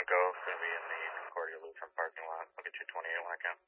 Bronco, going to be in the Concordia Lutheran parking lot. I'll get you 28 when I can.